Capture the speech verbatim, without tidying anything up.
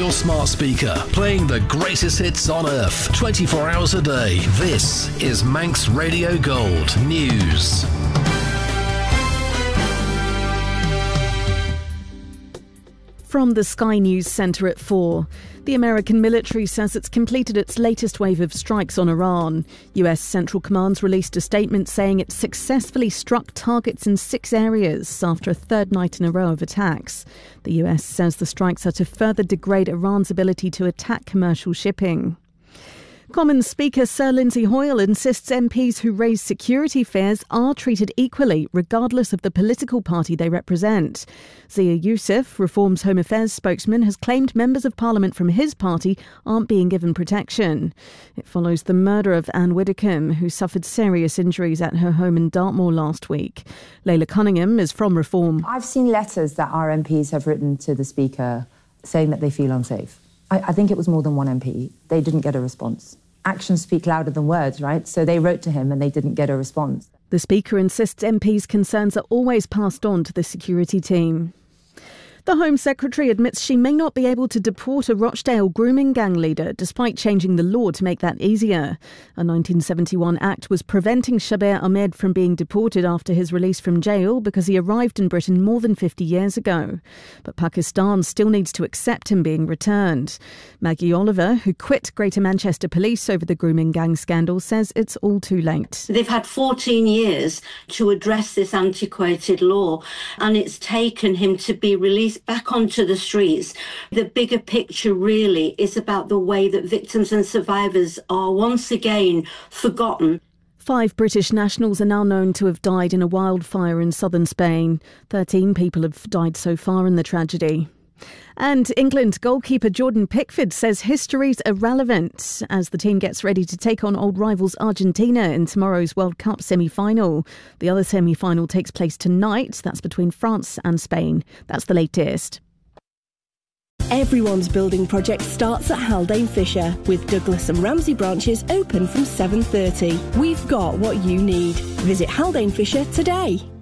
your smart speaker, playing the greatest hits on earth, twenty-four hours a day. This is Manx Radio Gold News. From the Sky News Centre at four. The American military says it's completed its latest wave of strikes on Iran. U S Central Command's released a statement saying it successfully struck targets in six areas after a third night in a row of attacks. The U S says the strikes are to further degrade Iran's ability to attack commercial shipping. Commons Speaker Sir Lindsay Hoyle insists M Ps who raise security fears are treated equally, regardless of the political party they represent. Zia Youssef, Reform's Home Affairs spokesman, has claimed members of Parliament from his party aren't being given protection. It follows the murder of Anne Widdecombe, who suffered serious injuries at her home in Dartmoor last week. Layla Cunningham is from Reform. I've seen letters that our M Ps have written to the Speaker saying that they feel unsafe. I, I think it was more than one M P. They didn't get a response. Actions speak louder than words, right? So they wrote to him and they didn't get a response. The Speaker insists M Ps' concerns are always passed on to the security team. The Home Secretary admits she may not be able to deport a Rochdale grooming gang leader, despite changing the law to make that easier. A nineteen seventy-one act was preventing Shabir Ahmed from being deported after his release from jail because he arrived in Britain more than fifty years ago. But Pakistan still needs to accept him being returned. Maggie Oliver, who quit Greater Manchester Police over the grooming gang scandal, says it's all too late. They've had fourteen years to address this antiquated law, and it's taken him to be released back onto the streets. The bigger picture really is about the way that victims and survivors are once again forgotten. Five British nationals are now known to have died in a wildfire in southern Spain. Thirteen people have died so far in the tragedy. And England goalkeeper Jordan Pickford says history's irrelevant as the team gets ready to take on old rivals Argentina in tomorrow's World Cup semi-final. The other semi-final takes place tonight. That's between France and Spain. That's the latest. Everyone's building project starts at Haldane Fisher, with Douglas and Ramsey branches open from seven thirty. We've got what you need. Visit Haldane Fisher today.